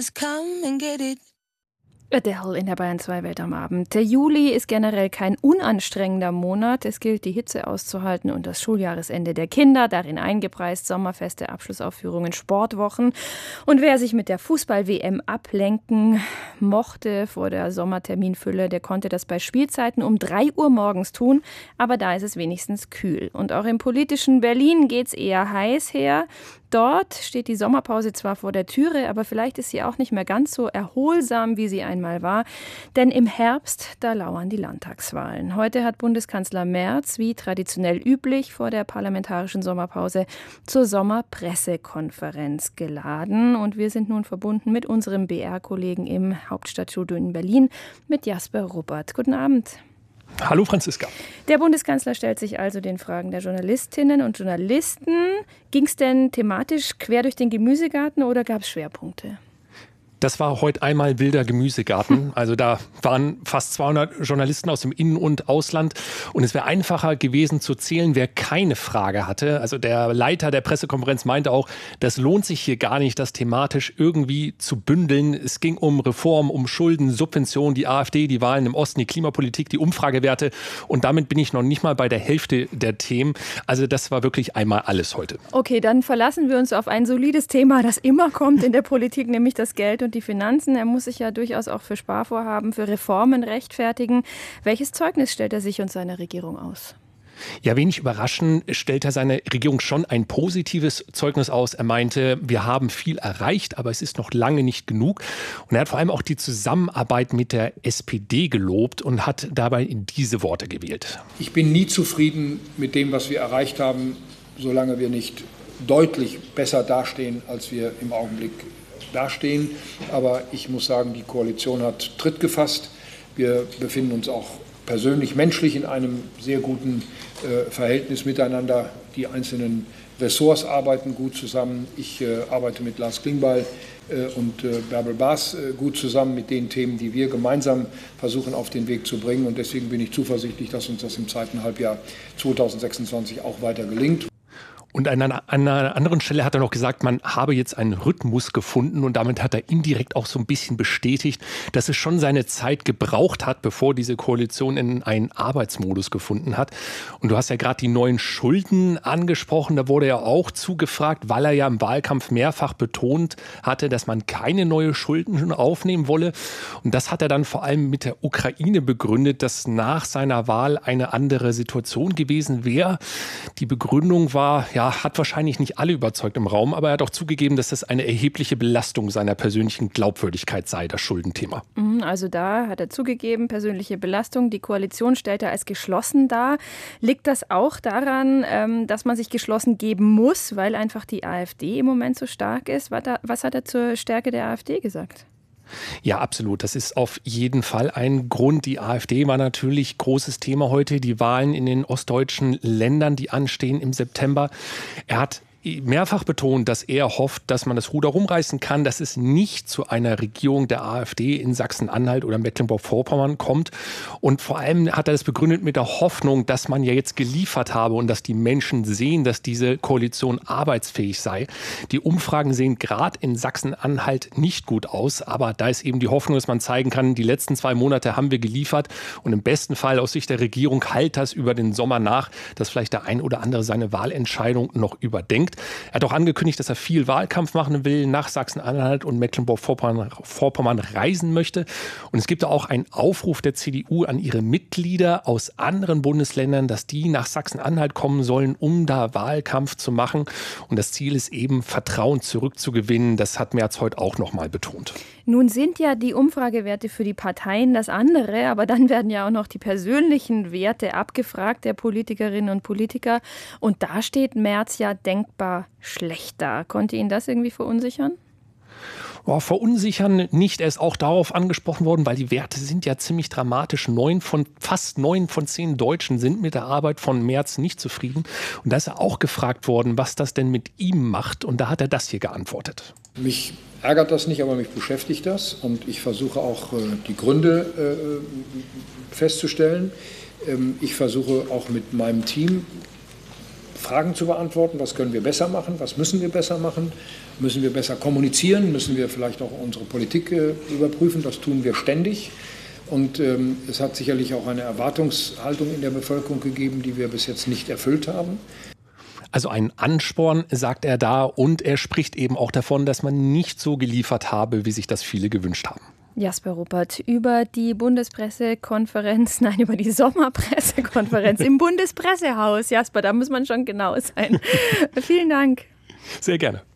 Adele in der Bayern 2 Welt am Abend. Der Juli ist generell kein unanstrengender Monat. Es gilt, die Hitze auszuhalten und das Schuljahresende der Kinder, darin eingepreist Sommerfeste, Abschlussaufführungen, Sportwochen. Und wer sich mit der Fußball-WM ablenken mochte vor der Sommerterminfülle, der konnte das bei Spielzeiten um 3 Uhr morgens tun. Aber da ist es wenigstens kühl. Und auch im politischen Berlin geht's eher heiß her. Dort steht die Sommerpause zwar vor der Türe, aber vielleicht ist sie auch nicht mehr ganz so erholsam, wie sie einmal war. Denn im Herbst, da lauern die Landtagswahlen. Heute hat Bundeskanzler Merz, wie traditionell üblich vor der parlamentarischen Sommerpause, zur Sommerpressekonferenz geladen. Und wir sind nun verbunden mit unserem BR-Kollegen im Hauptstadtstudio in Berlin, mit Jasper Ruppert. Guten Abend. Hallo Franziska. Der Bundeskanzler stellt sich also den Fragen der Journalistinnen und Journalisten. Ging es denn thematisch quer durch den Gemüsegarten oder gab es Schwerpunkte? Das war heute einmal wilder Gemüsegarten. Also da waren fast 200 Journalisten aus dem In- und Ausland. Und es wäre einfacher gewesen zu zählen, wer keine Frage hatte. Also der Leiter der Pressekonferenz meinte auch, das lohnt sich hier gar nicht, das thematisch irgendwie zu bündeln. Es ging um Reform, um Schulden, Subventionen, die AfD, die Wahlen im Osten, die Klimapolitik, die Umfragewerte. Und damit bin ich noch nicht mal bei der Hälfte der Themen. Also das war wirklich einmal alles heute. Okay, dann verlassen wir uns auf ein solides Thema, das immer kommt in der Politik, nämlich das Geld und die Finanzen. Er muss sich ja durchaus auch für Sparvorhaben, für Reformen rechtfertigen. Welches Zeugnis stellt er sich und seine Regierung aus? Ja, wenig überraschend stellt er seine Regierung schon ein positives Zeugnis aus. Er meinte, wir haben viel erreicht, aber es ist noch lange nicht genug. Und er hat vor allem auch die Zusammenarbeit mit der SPD gelobt und hat dabei diese Worte gewählt. Ich bin nie zufrieden mit dem, was wir erreicht haben, solange wir nicht deutlich besser dastehen, als wir im Augenblick dastehen. Aber ich muss sagen, die Koalition hat Tritt gefasst. Wir befinden uns auch persönlich, menschlich in einem sehr guten Verhältnis miteinander. Die einzelnen Ressorts arbeiten gut zusammen. Ich arbeite mit Lars Klingbeil und Bärbel Baas gut zusammen mit den Themen, die wir gemeinsam versuchen auf den Weg zu bringen. Und deswegen bin ich zuversichtlich, dass uns das im zweiten Halbjahr 2026 auch weiter gelingt. Und an einer anderen Stelle hat er noch gesagt, man habe jetzt einen Rhythmus gefunden und damit hat er indirekt auch so ein bisschen bestätigt, dass es schon seine Zeit gebraucht hat, bevor diese Koalition in einen Arbeitsmodus gefunden hat. Und du hast ja gerade die neuen Schulden angesprochen, da wurde er auch zugefragt, weil er ja im Wahlkampf mehrfach betont hatte, dass man keine neuen Schulden aufnehmen wolle. Und das hat er dann vor allem mit der Ukraine begründet, dass nach seiner Wahl eine andere Situation gewesen wäre. Die Begründung war, ja, hat wahrscheinlich nicht alle überzeugt im Raum, aber er hat auch zugegeben, dass das eine erhebliche Belastung seiner persönlichen Glaubwürdigkeit sei, das Schuldenthema. Also da hat er zugegeben, persönliche Belastung. Die Koalition stellt er als geschlossen dar. Liegt das auch daran, dass man sich geschlossen geben muss, weil einfach die AfD im Moment so stark ist? Was hat er zur Stärke der AfD gesagt? Ja, absolut. Das ist auf jeden Fall ein Grund. Die AfD war natürlich großes Thema heute. Die Wahlen in den ostdeutschen Ländern, die anstehen im September. Er hat mehrfach betont, dass er hofft, dass man das Ruder rumreißen kann, dass es nicht zu einer Regierung der AfD in Sachsen-Anhalt oder Mecklenburg-Vorpommern kommt. Und vor allem hat er das begründet mit der Hoffnung, dass man ja jetzt geliefert habe und dass die Menschen sehen, dass diese Koalition arbeitsfähig sei. Die Umfragen sehen gerade in Sachsen-Anhalt nicht gut aus, aber da ist eben die Hoffnung, dass man zeigen kann, die letzten 2 Monate haben wir geliefert und im besten Fall aus Sicht der Regierung halt das über den Sommer nach, dass vielleicht der ein oder andere seine Wahlentscheidung noch überdenkt. Er hat auch angekündigt, dass er viel Wahlkampf machen will, nach Sachsen-Anhalt und Mecklenburg-Vorpommern reisen möchte. Und es gibt auch einen Aufruf der CDU an ihre Mitglieder aus anderen Bundesländern, dass die nach Sachsen-Anhalt kommen sollen, um da Wahlkampf zu machen. Und das Ziel ist eben, Vertrauen zurückzugewinnen. Das hat Merz heute auch noch mal betont. Nun sind ja die Umfragewerte für die Parteien das andere, aber dann werden ja auch noch die persönlichen Werte abgefragt der Politikerinnen und Politiker. Und da steht Merz ja denkbar schlecht da. Konnte ihn das irgendwie verunsichern? Verunsichern nicht. Er ist auch darauf angesprochen worden, weil die Werte sind ja ziemlich dramatisch. Fast 9 von 10 Deutschen sind mit der Arbeit von Merz nicht zufrieden. Und da ist er auch gefragt worden, was das denn mit ihm macht. Und da hat er das hier geantwortet. Mich ärgert das nicht, aber mich beschäftigt das. Und ich versuche auch die Gründe festzustellen. Ich versuche auch mit meinem Team Fragen zu beantworten. Was können wir besser machen? Was müssen wir besser machen? Müssen wir besser kommunizieren? Müssen wir vielleicht auch unsere Politik überprüfen? Das tun wir ständig. Und es hat sicherlich auch eine Erwartungshaltung in der Bevölkerung gegeben, die wir bis jetzt nicht erfüllt haben. Also ein Ansporn, sagt er da, und er spricht eben auch davon, dass man nicht so geliefert habe, wie sich das viele gewünscht haben. Jasper Ruppert über die über die Sommerpressekonferenz im Bundespressehaus. Jasper, da muss man schon genau sein. Vielen Dank. Sehr gerne.